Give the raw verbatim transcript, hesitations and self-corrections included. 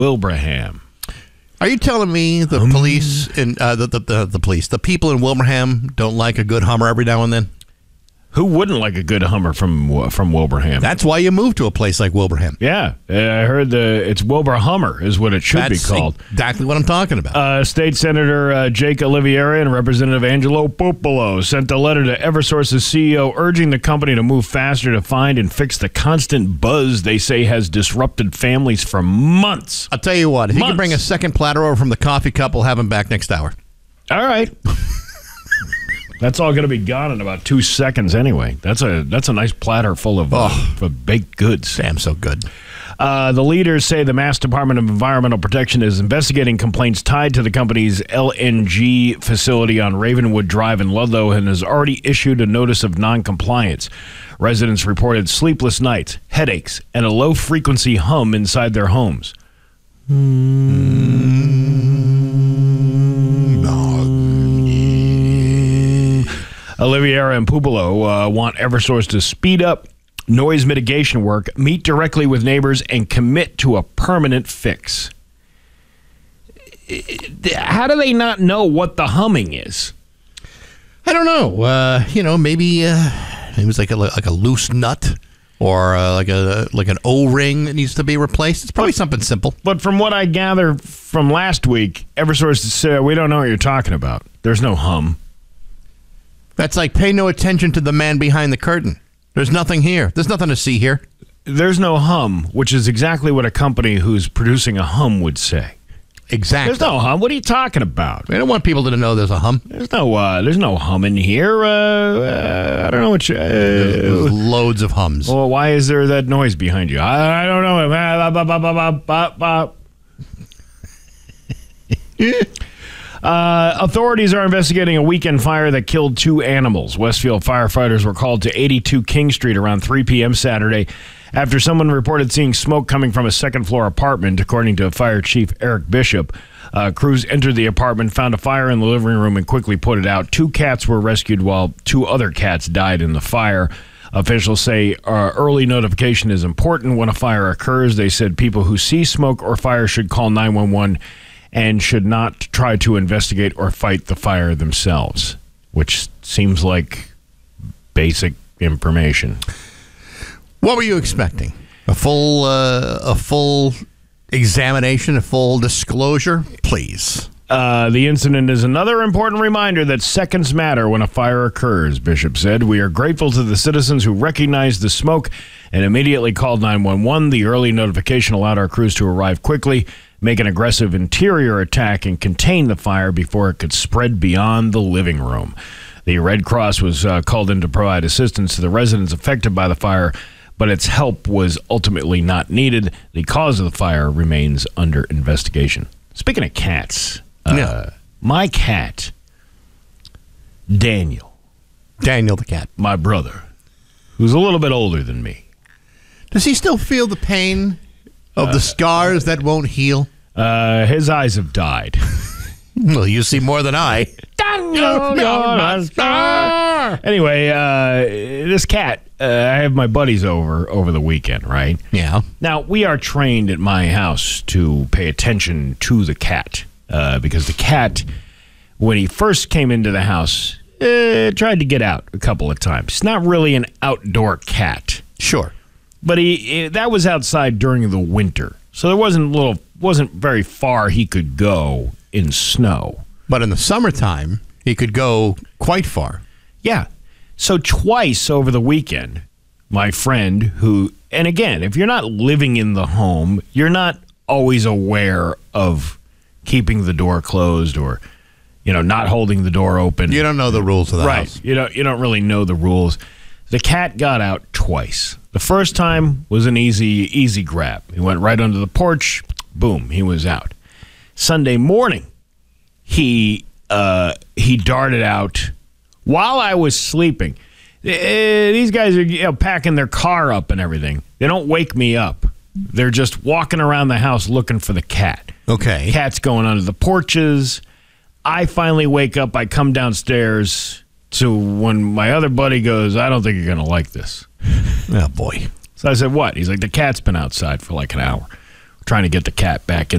Wilbraham. Are you telling me the Um. police and uh, the, the, the the police, the people in Wilbraham don't like a good Hummer every now and then? Who wouldn't like a good Hummer from from Wilbraham? That's why you move to a place like Wilbraham. Yeah, uh, I heard the it's Wilbur Hummer is what it should That's be called. exactly what I'm talking about. Uh, State Senator uh, Jake Olivieri and Representative Angelo Popolo sent a letter to Eversource's C E O urging the company to move faster to find and fix the constant buzz they say has disrupted families for months. I'll tell you what, if you Months. can bring a second platter over from the coffee cup, we'll have him back next hour. All right. That's all going to be gone in about two seconds anyway. That's a that's a nice platter full of, uh, Oh. of baked goods. Damn, so good. Uh, the leaders say the Mass Department of Environmental Protection is investigating complaints tied to the company's L N G facility on Ravenwood Drive in Ludlow and has already issued a notice of noncompliance. Residents reported sleepless nights, headaches, and a low-frequency hum inside their homes. Oliviera and Pupolo uh, want Eversource to speed up noise mitigation work, meet directly with neighbors, and commit to a permanent fix. How do they not know what the humming is? I don't know. Uh, you know, maybe uh, it was like a like a loose nut or uh, like a like an O-ring that needs to be replaced. It's probably something simple. But from what I gather from last week, Eversource said, we don't know what you're talking about. There's no hum. That's like pay no attention to the man behind the curtain. There's nothing here. There's nothing to see here. There's no hum, which is exactly what a company who's producing a hum would say. Exactly. There's no hum. What are you talking about? We don't want people to know there's a hum. There's no, uh, there's no hum in here. Uh, uh, I don't know what you. Uh, There's loads of hums. well, why is there that noise behind you? I, I don't know. Ba, ba, ba, ba, ba, ba. Uh, authorities are investigating a weekend fire that killed two animals. Westfield firefighters were called to eighty-two King Street around three p.m. Saturday after someone reported seeing smoke coming from a second-floor apartment, according to Fire Chief Eric Bishop. Uh, crews entered the apartment, found a fire in the living room, and quickly put it out. Two cats were rescued while two other cats died in the fire. Officials say uh, early notification is important when a fire occurs. They said people who see smoke or fire should call nine one one and should not try to investigate or fight the fire themselves, which seems like basic information. What were you expecting? A full, uh, a full examination, a full disclosure, please. Uh, the incident is another important reminder that seconds matter when a fire occurs, Bishop said. We are grateful to the citizens who recognized the smoke and immediately called nine one one. The early notification allowed our crews to arrive quickly, make an aggressive interior attack, and contain the fire before it could spread beyond the living room. The Red Cross was uh, called in to provide assistance to the residents affected by the fire, but its help was ultimately not needed. The cause of the fire remains under investigation. Speaking of cats, uh, Yeah. my cat, Daniel, Daniel the cat. my brother, who's a little bit older than me, Does he still feel the pain of the scars that won't heal? uh, his eyes have died. Well, you see more than I. Daniel, you're my star. Anyway, uh, this cat, uh, I have my buddies over over the weekend, right? Yeah. Now, we are trained at my house to pay attention to the cat uh, because the cat, when he first came into the house, uh, tried to get out a couple of times. He's not really an outdoor cat, Sure. but he that was outside during the winter, so there wasn't little wasn't very far he could go in snow. But in the summertime, he could go quite far. Yeah. So twice over the weekend, my friend who, and again, if you're not living in the home, you're not always aware of keeping the door closed or, you know, not holding the door open. You don't know the rules of the right. house. You don't, you don't really know the rules. The cat got out twice. The first time was an easy, easy grab. He went right under the porch. Boom, he was out. Sunday morning, he uh, he darted out while I was sleeping. Uh, these guys are, you know, packing their car up and everything. They don't wake me up. They're just walking around the house looking for the cat. Okay. Cat's going under the porches. I finally wake up. I come downstairs to when my other buddy goes, I don't think you're going to like this. Oh, boy. So I said, what? He's like, the cat's been outside for like an hour. trying to get the cat back in